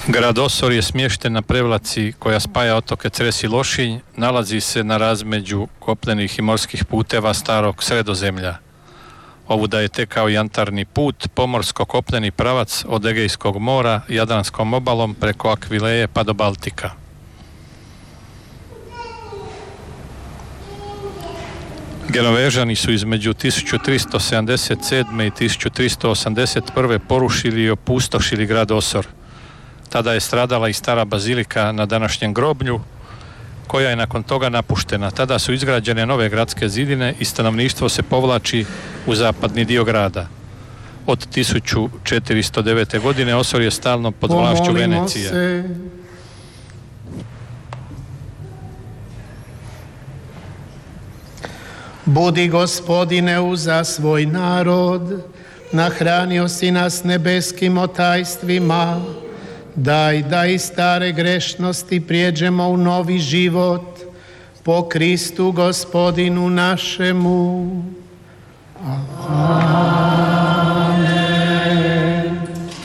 Grad Osor je smješten na prevlaci koja spaja otoke Cres i Lošinj, nalazi se na razmeđu kopnenih i morskih puteva starog Sredozemlja. Ovuda je tekao jantarni put, pomorsko-kopneni pravac od Egejskog mora, Jadranskom obalom preko Akvileje pa do Baltika. Genovežani su između 1377. i 1381. porušili i opustošili grad Osor. Tada je stradala i stara bazilika na današnjem groblju, koja je nakon toga napuštena. Tada su izgrađene nove gradske zidine i stanovništvo se povlači u zapadni dio grada. Od 1409. godine Osor je stalno pod vlašću Venecije. Budi, Gospodine, uza svoj narod, nahranio si nas nebeskim otajstvima, daj da iz stare grešnosti prijeđemo u novi život, po Kristu Gospodinu našemu. Amen.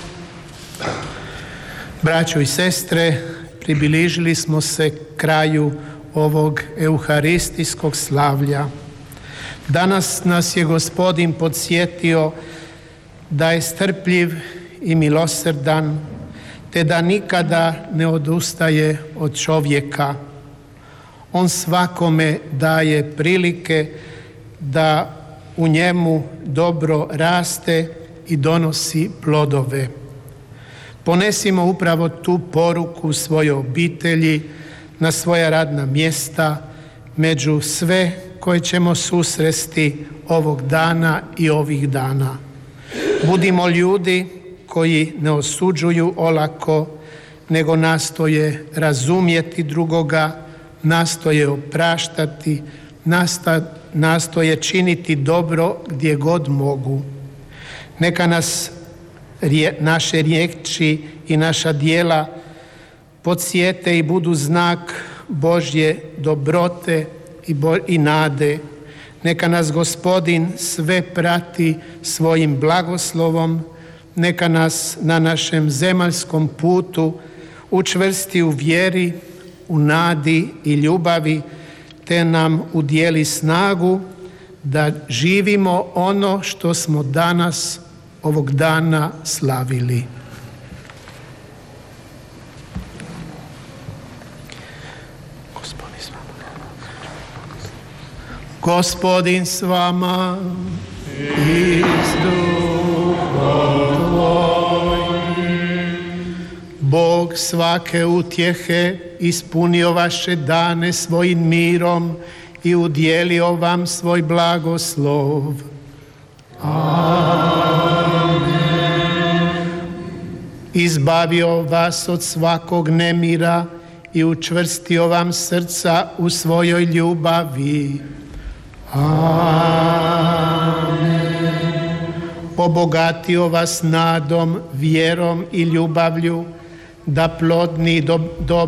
Braćo i sestre, približili smo se kraju ovog euharistijskog slavlja. Danas nas je Gospodin podsjetio da je strpljiv i milosrdan, te da nikada ne odustaje od čovjeka. On svakome daje prilike da u njemu dobro raste i donosi plodove. Ponesimo upravo tu poruku svoje obitelji, na svoja radna mjesta, među sve koje ćemo susresti ovog dana i ovih dana. Budimo ljudi koji ne osuđuju olako, nego nastoje razumjeti drugoga, nastoje opraštati, nastoje činiti dobro gdje god mogu. Neka nas naše riječi i naša djela podsjete i budu znak Božje dobrote i nade. Neka nas Gospodin sve prati svojim blagoslovom, neka nas na našem zemaljskom putu učvrsti u vjeri, u nadi i ljubavi, te nam udijeli snagu da živimo ono što smo danas, ovog dana slavili. Gospodin s vama i s duhom tvojim. Bog svake utjehe ispunio vaše dane svojim mirom i udjelio vam svoj blagoslov. Amen. Izbavio vas od svakog nemira i učvrstio vam srca u svojoj ljubavi. Amen. Obogatio vas nadom, vjerom i ljubavlju, da plodni dobro